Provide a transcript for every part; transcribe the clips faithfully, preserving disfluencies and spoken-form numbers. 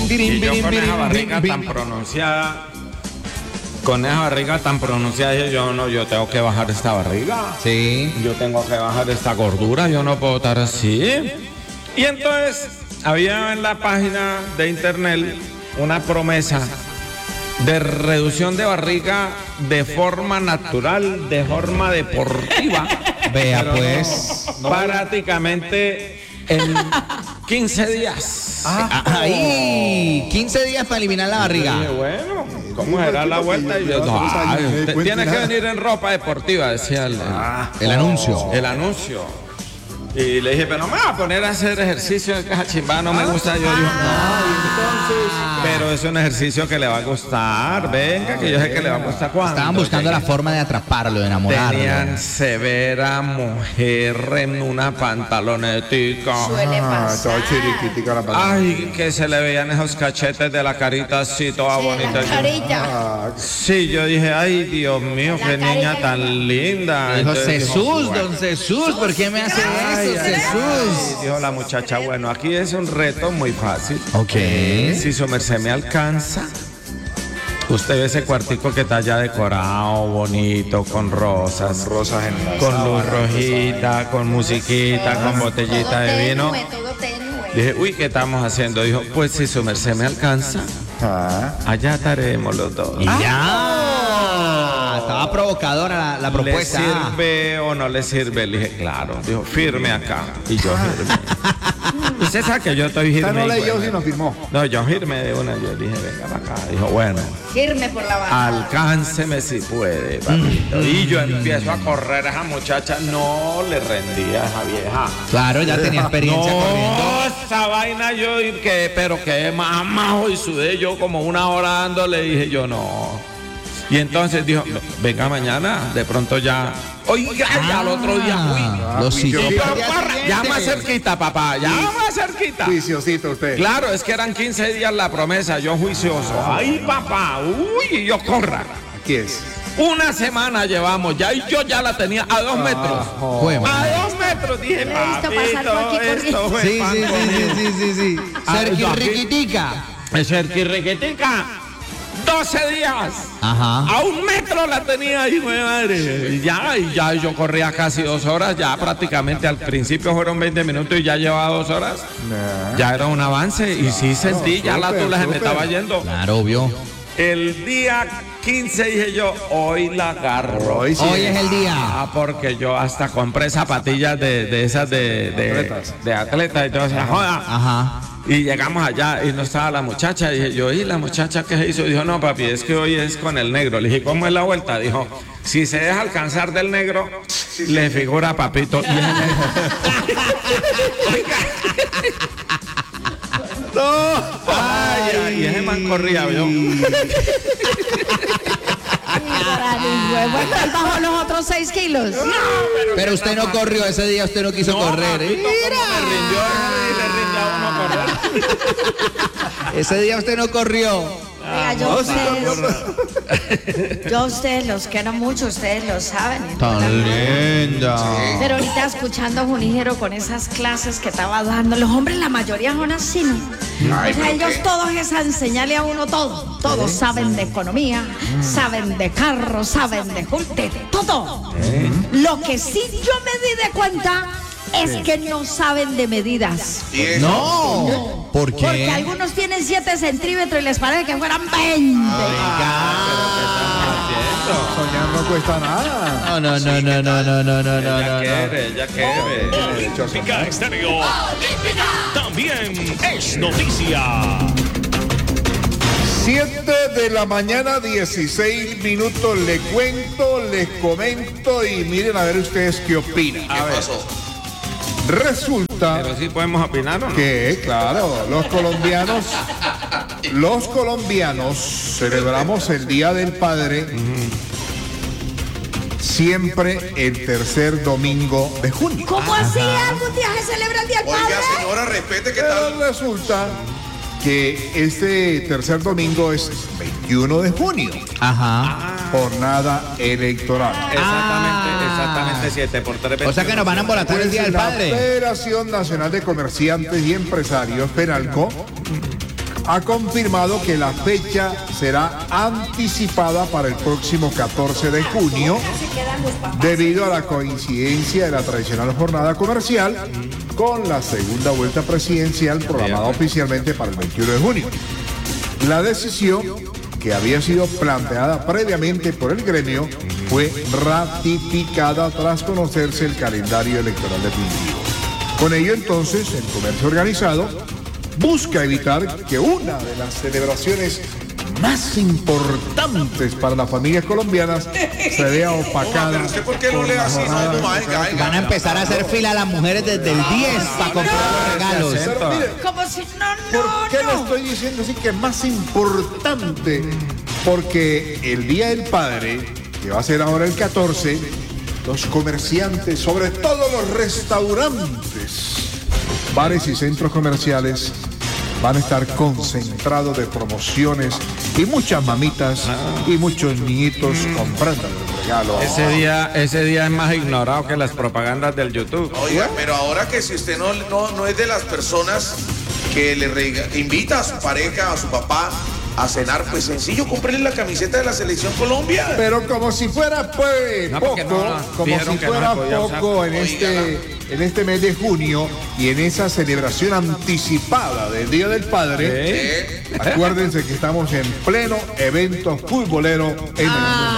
Y yo con esa barriga tan pronunciada, con esa barriga tan pronunciada, dije yo, no, yo tengo que bajar esta barriga. Sí. Yo tengo que bajar esta gordura, yo no puedo estar así. Y entonces, había en la página de internet una promesa de reducción de barriga de forma natural, de forma deportiva. Vea Pero pues. no, prácticamente en quince días. Ah, ahí, quince días para eliminar la barriga. Dije, bueno, ¿cómo será la vuelta? Y yo, no, ay, usted tiene que venir en ropa deportiva, decía el, el, el anuncio. El anuncio. Y le dije, pero no me voy a poner a hacer ejercicio de caja chimba, no me gusta. Yo digo, no, entonces, pero es un ejercicio que le va a gustar. Venga, que yo sé que le va a gustar. Cuando estaban buscando la forma de atraparlo, de enamorarlo. Tenían severa mujer en una pantalonetica. Suele pasar. Chiriquitica la pantaloneta. Ay, que se le veían esos cachetes de la carita así, toda Sí, bonita. la carita. Sí, yo dije, ay, Dios mío, La qué niña carita. tan linda. Dijo, Entonces dijo, Jesús, bueno. don Jesús, ¿por qué me hace Ay, eso, ay, Jesús? ay, dijo la muchacha, bueno, aquí es un reto muy fácil. Ok. Si su merced me alcanza, usted ve ese cuartico que está ya decorado, bonito, con rosas, Rosas en la con luz sábana, rojita, con musiquita, con botellita de vino. Tenue, todo tenue. Dije, uy, ¿qué estamos haciendo? Dijo, pues si su merced me alcanza, Ah, allá estaremos los dos. Y ya. Estaba provocadora la, la propuesta. ¿Le sirve o no le sirve? Le dije, claro. Dijo, firme acá. Y yo firme. Usted sabe que yo estoy esta firme. no y leyó, bueno. sino firmó. No, yo firme de una. Yo dije, venga para acá. Dijo, bueno, Firme por la banda. alcánceme si puede, papito. Y yo empiezo a correr a esa muchacha. No le rendía a esa vieja. Claro, ya tenía experiencia corriendo. No, esa vaina yo, y que, pero que más majo y sudé yo como una hora dándole. Dije yo, no. Y entonces dijo, venga mañana, de pronto ya. Oiga, ya al otro día fui. Ah, los Ah, sitios. yo- Pero corra, ya más cerquita, papá, ya más cerquita. Juiciosito usted. Claro, es que eran quince días la promesa, yo juicioso. Ay, papá, uy, yo corra. Aquí es. Una semana llevamos ya y yo ya la tenía a dos metros. Fue, man. A dos metros, dije, Lo he visto pasar por aquí papito, esto corriendo. fue Sí, pan sí, sí, comido. sí, sí, sí, sí. Ah, Cerqui yo aquí- riquitica. Cerquirriquitica, doce días. Ajá. A un metro la tenía, hijo de madre. Y ya, y ya yo corría casi dos horas, ya prácticamente al principio fueron veinte minutos y ya llevaba dos horas. Nah. Ya era un avance y sí sentí, ya la súper, tula se me súper. estaba yendo. Claro, obvio. El día quince dije yo, hoy la agarro. Hoy sí. Hoy es el día. Ah, porque yo hasta compré zapatillas de, de esas de, de, Atletas. de atleta y todo eso. Joda. Ajá. Y llegamos allá y no estaba la muchacha. Y dije yo, ¿y la muchacha qué se hizo? Dijo, no, papi, es que hoy es con el negro. Le dije, ¿cómo es la vuelta? Dijo, si se deja alcanzar del negro, le figura papito. Y ese negro- Oiga. No. Ay, ay, y ese man corría, yo. Bueno, él bajó los otros seis kilos. Pero usted no corrió ese día, usted no quiso correr. ¿eh? Papito, ¿cómo me rindió? Y le rindió a uno correr. Ese día usted no corrió. Oiga, yo a ustedes, yo a ustedes los quiero mucho, ustedes lo saben. Tan linda. Pero ahorita escuchando a Junijero con esas clases que estaba dando, los hombres la mayoría son así, ¿no? O sea, ellos todos es a enseñarle a uno todo. Todos saben de economía, saben de carros, saben de junte, todo. Lo que sí yo me di de cuenta es que no saben de medidas. No. ¿Por Porque qué? algunos tienen siete centímetros y les parece que fueran veinte. Soñar no cuesta nada. No, no, no, no, no, no, no, no, no, Ya no. quiere, ya quiere. Olímpica Estéreo también es noticia. siete de la mañana, dieciséis minutos. Le cuento, les comento y miren a ver ustedes qué opinan. A ver, Resulta pero sí podemos opinar o no. que, claro, los colombianos, los colombianos celebramos el Día del Padre siempre el tercer domingo de junio. ¿Cómo así? ¿Algún día se celebra el Día del Oiga, Padre? señora, respete que Pero tal. resulta que este tercer domingo es veintiuno de junio, Ajá. jornada electoral. Exactamente, exactamente siete por tres. O sea que nos van a embolatar el Día del La Padre. Federación Nacional de Comerciantes y Empresarios, Fenalco, ha confirmado que la fecha será anticipada para el próximo catorce de junio debido a la coincidencia de la tradicional jornada comercial con la segunda vuelta presidencial programada oficialmente para el veintiuno de junio. La decisión, que había sido planteada previamente por el gremio, fue ratificada tras conocerse el calendario electoral definitivo. Con ello, entonces, el comercio organizado busca evitar que una de las celebraciones más importantes para las familias colombianas se vea opacada. ¿Usted por qué no le hace eso? Van a empezar a hacer fila las mujeres desde el diez para comprar los regalos. Pero mire, Como si no, no, ¿por qué no. le estoy diciendo así que es más importante? Porque el Día del Padre, que va a ser ahora el catorce, los comerciantes, sobre todo los restaurantes, bares y centros comerciales, van a estar concentrados de promociones y muchas mamitas y muchos niñitos comprando el regalo. Ese día, ese día es más ignorado que las propagandas del YouTube. Oiga, pero ahora que si usted no, no, no es de las personas que le rega- que invita a su pareja, a su papá a cenar, pues sencillo, cómprele la camiseta de la Selección Colombia. Pero como si fuera pues No, poco, porque no, no, como dijeron si que no fuera se podía usar. poco en Oiga. este, en este mes de junio y en esa celebración anticipada del Día del Padre. ¿Eh? Acuérdense que estamos en pleno evento futbolero en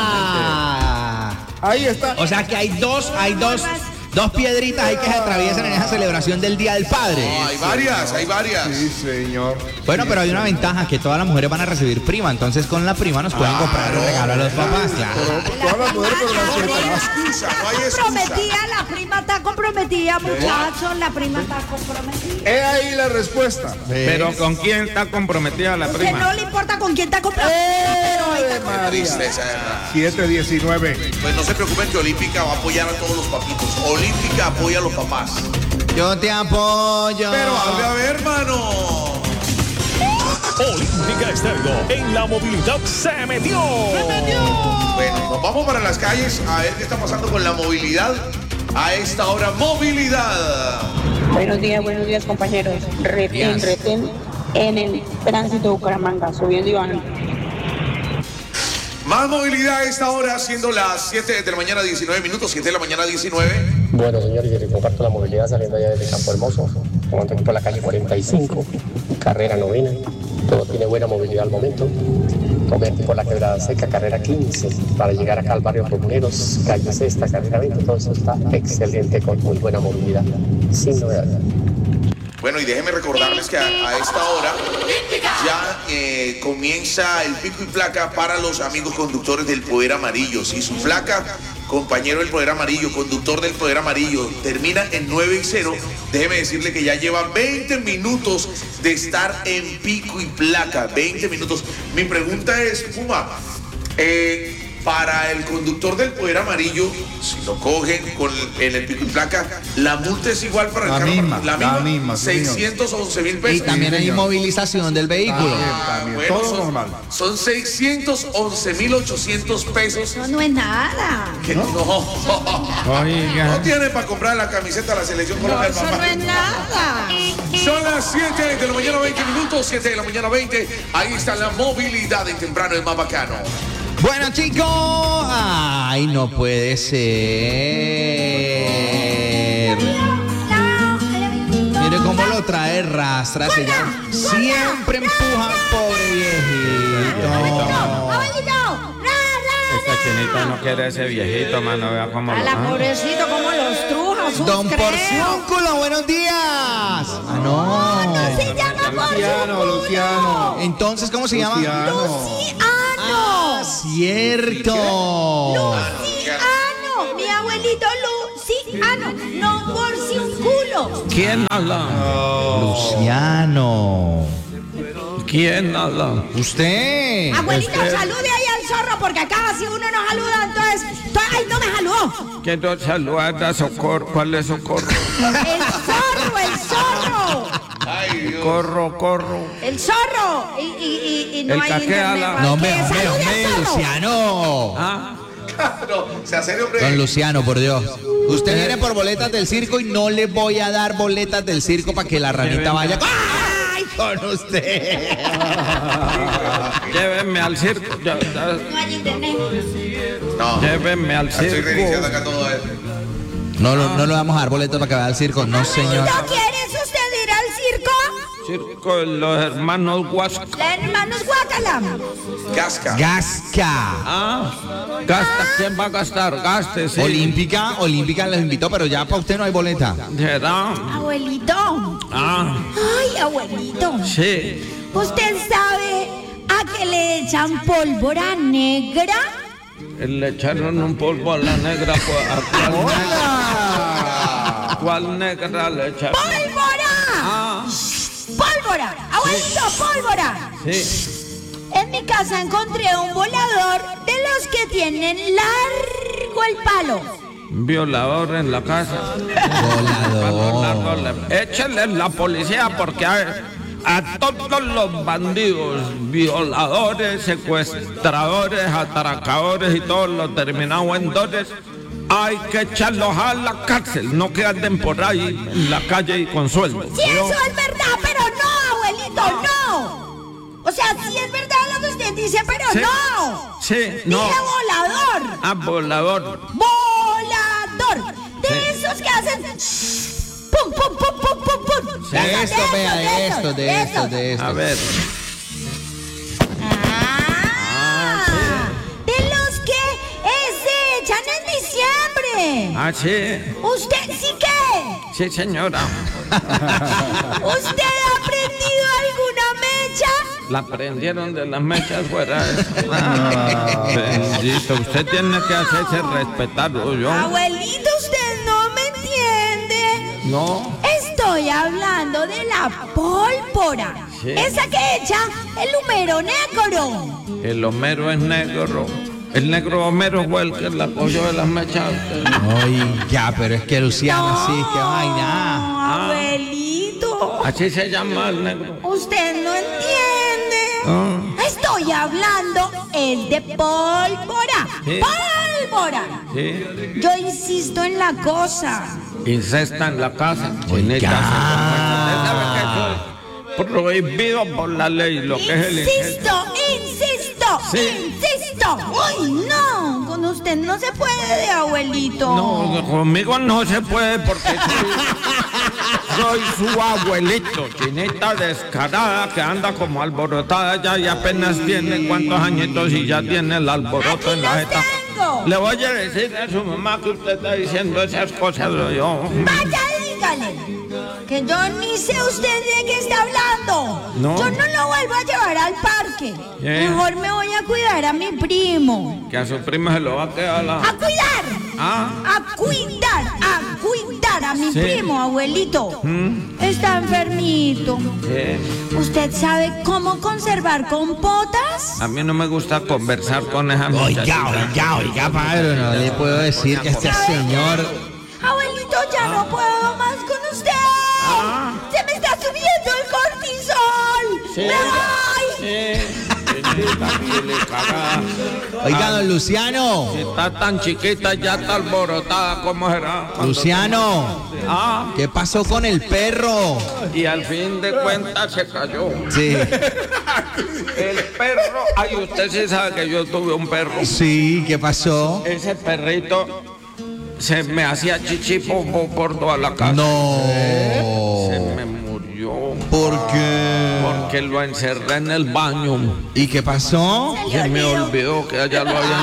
Ah. el Ahí está. O sea que hay dos, hay dos, dos piedritas ahí que se atraviesan en esa celebración del Día del Padre. No, hay varias, hay varias. Sí, señor. Bueno, pero hay una ventaja, que todas las mujeres van a recibir prima, entonces con la prima nos pueden comprar un regalo a los papás, claro. Pero todas las mujeres por la No hay separadas. excusa, no hay excusa. Comprometida, la prima está comprometida, muchachos, la prima está comprometida. He ahí la respuesta. Pero ¿con quién está comprometida la Que prima? no le importa con quién está comprometida, pero ahí está ¡Eh, María! Tristeza, de verdad. siete diecinueve. Pues no se preocupen que Olímpica va a apoyar a todos los papitos. Olímpica apoya a los papás. Yo te apoyo. Pero hable a ver, hermano. Olímpica Estéreo en la movilidad se metió. Bueno, nos vamos para las calles a ver qué está pasando con la movilidad. A esta hora, movilidad. Buenos días, buenos días compañeros. Retén, Días. retén en el tránsito de Bucaramanga, subiendo y bajando. Más movilidad a esta hora, siendo las siete de la mañana, diecinueve minutos, siete de la mañana, diecinueve. Bueno, señores, yo les comparto la movilidad saliendo allá desde Campo Hermoso. Tomando aquí por la calle cuarenta y cinco, carrera novena. Todo tiene buena movilidad al momento. Tomé aquí por la quebrada seca, carrera quince, para llegar acá al barrio Comuneros, calle sexta, carrera veinte. Todo eso está excelente, con muy buena movilidad, sin novedad. Bueno, y déjenme recordarles que a, a esta hora ya eh, comienza el pico y placa para los amigos conductores del Poder Amarillo. Si su placa, compañero del Poder Amarillo, conductor del Poder Amarillo, termina en nueve y cero, déjeme decirle que ya lleva veinte minutos de estar en pico y placa. veinte minutos. Mi pregunta es, Puma, eh, para el conductor del Poder Amarillo, si lo cogen con el, en el pico y placa, la multa es igual para el La carro. misma, la misma, la misma, sí, señor. seiscientos once mil pesos. Y también hay señor. inmovilización del vehículo. También, también. Bueno, Todo son, normal. son seiscientos once mil ochocientos pesos. Eso no es nada. Que no, no, Oiga. tiene para comprar la camiseta de la Selección No, Colombia. eso no es nada. Son las siete de la mañana, veinte minutos, siete de la mañana, veinte. Ahí está la movilidad de temprano, es más bacano. Bueno, chicos. Ay, no puede ser. Mire cómo lo trae rastra, señor. Siempre empuja, pobre viejito. ¡Abuelito! Esta chinita no quiere ese viejito, mano. Vea cómo A lo... la ah. pobrecito, como los trujas, sus Don creo. Porciúnculo, buenos días. Ah, no. Se llama Luciano, Luciano. Entonces, ¿cómo se llama? Luciano. Luciano. Ah, cierto. Luciano. Mi abuelito Luciano. No Porciúnculo. ¿Quién habla? Luciano. ¿Quién habla? ¿Usted? Abuelito, Este- salude ahí al zorro, porque acá si uno no saluda, entonces, to- ay, no me saludó. ¿Quién nos saluda? Socorro. ¿Cuál es socorro? El zorro, el zorro, Ay, Dios. Corro, corro. el zorro. Y, y, y, y no El hay caquea internet. la- ¿para No, qué? hombre, hombre, Salude hombre, al zorro. Luciano. Ah, No, se hace hombre. Don Luciano, por Dios. Usted viene por boletas del circo y no le voy a dar boletas del circo para que la ranita vaya. Ay, con usted. Llévenme al circo. Ya- ya- No hay internet. No, Llévenme al estoy reiniciando circo. acá todo eso. No, lo- no le vamos a dar boletos para que vaya al circo, no señor. ¿No quieres usted ir al circo? Circo de los hermanos Huasca. Los hermanos Guacala. Casca. Gasca. Ah, gasta. ¿Quién va a gastar? Gaste, sí. Olímpica, Olímpica les invitó, pero ya para usted no hay boleta. ¿Será? Abuelito. Ah, Ay, abuelito. sí. ¿Usted sabe a qué le echan pólvora negra? Le echaron un polvo a la negra. pues, ¿a cuál, negra? ¿Cuál negra le echaron? ¡Pólvora! Ah, ¡Pólvora! ¡Abuelito, pólvora! sí. En mi casa encontré un volador de los que tienen largo el palo. Un violador en la casa. Volador. Échenle la policía porque a, a todos los bandidos, violadores, secuestradores, atracadores y todos los terminados en dores, hay que echarlos a la cárcel, no que anden por ahí en la calle y con sueldo. Sí, eso es verdad, pero no, abuelito, no. O sea, sí es verdad lo que usted dice, pero Sí. no. Sí, no. Dije volador. Ah, volador. Volador. De Sí. esos que hacen pum, pum, pum, pum, pum, pum. De Esos, esto, vea, de esos, esto, de esto, esos. de esto. A ver. Ah, de los que eh, se echan en diciembre. Ah, sí. ¿Usted sí que? Sí, señora. ¿Usted ha aprendido alguna mecha? La prendieron de las mechas fuera. Ah, bendito. Usted tiene que hacerse respetar, ¿o yo? Abuelito, usted no me entiende. No. Estoy hablando de la pólvora. Sí. Esa que echa el humero negro. El Homero es negro. El negro Homero fue el que la cogió de las mechas. Oiga, pero es que Luciano sí, que vaina. No, abuelito. Así se llama el negro. Usted no entiende. Ah. Estoy hablando es de pólvora. Sí. Pólvora. Sí. Yo insisto en la cosa. Incesta en la casa. Oiga. Chinita, ¿usted sabe que eso es prohibido por la ley? Lo que es el incesto. Insisto, insisto, Sí. insisto. Uy, no, con usted no se puede, de abuelito. No, conmigo no se puede porque soy, soy su abuelito, chinita descarada que anda como alborotada ya y apenas tiene cuántos añitos y ya tiene el alboroto Aquí en la los jeta. tengo. Le voy a decir a su mamá que usted está diciendo esas cosas, yo. Vaya, dígale. Que yo ni sé usted de qué está hablando. No. Yo no lo vuelvo a llevar al parque. ¿Eh? Mejor me voy a cuidar a mi primo. Que a su prima se lo va a quedar la... ¡A cuidar! Ah. ¡A cuidar! ¡A cuidar a mi Sí. primo, abuelito! ¿Mm? Está enfermito. Sí. ¿Usted sabe cómo conservar compotas? A mí no me gusta conversar con esa muchacha. Oiga, oiga, oiga, padre, no le puedo decir que este señor... Abuelito, ya no puedo más con usted. Ah. Se me está subiendo el cortisol. Sí. ¡Me voy! Sí. Chinita, chile, cagada. Oiga, don Luciano. Si está tan chiquita, ya está alborotada, ¿cómo será? Luciano, Ah, ¿qué pasó con el perro? y al fin de cuentas se cayó. Sí, El perro, ay, usted sí sabe que yo tuve un perro. sí, ¿qué pasó? Ese perrito se me hacía chichi popo por toda la casa. Se No. me murió ¿Por qué? porque lo encerré en el baño. ¿Y qué pasó? Se me olvidó que allá lo había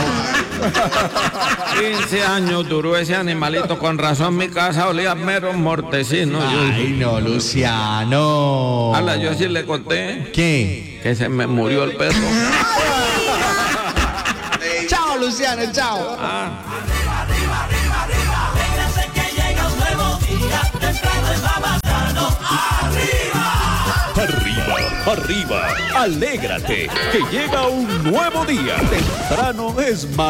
encerrado. quince años duró ese animalito. Con razón mi casa olía mero mortecino. Yo, Ay, no, Luciano. ala, yo sí le conté ¿Qué? que se me murió el perro. Chao, Luciano, chao. Arriba, arriba, alégrate, que llega un nuevo día. Temprano es más.